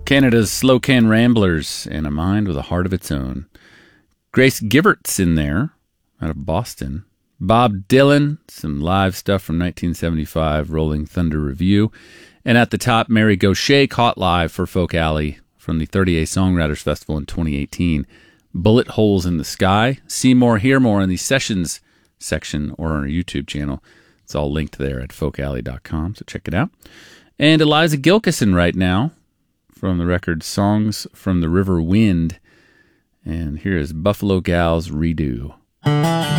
Canada's Slow Can Ramblers and A Mind with a Heart of Its Own. Grace Givert's in there, out of Boston. Bob Dylan, some live stuff from 1975, Rolling Thunder Review. And at the top, Mary Gauthier caught live for Folk Alley from the 30A Songwriters Festival in 2018. Bullet Holes in the Sky. See more, hear more in the Sessions section or on our YouTube channel. It's all linked there at folkalley.com, so check it out. And Eliza Gilkison right now from the record Songs from the River Wind. And here is Buffalo Gals Redo.